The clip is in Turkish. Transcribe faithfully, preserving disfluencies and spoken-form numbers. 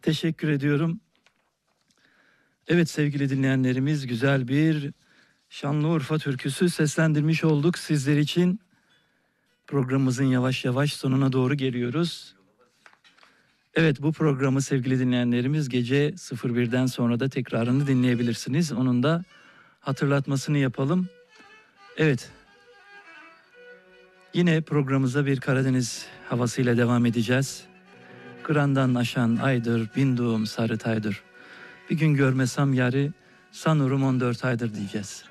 Teşekkür ediyorum. Evet sevgili dinleyenlerimiz, güzel bir Şanlıurfa türküsü seslendirmiş olduk sizler için. Programımızın yavaş yavaş sonuna doğru geliyoruz. Evet, bu programı sevgili dinleyenlerimiz gece sıfır birden sonra da tekrarını dinleyebilirsiniz. Onun da hatırlatmasını yapalım. Evet. Yine programımıza bir Karadeniz havasıyla devam edeceğiz. Kırandan aşan aydır, binduğum sarı taydır. Bir gün görmesem yarı, sanırım on dört aydır diyeceğiz.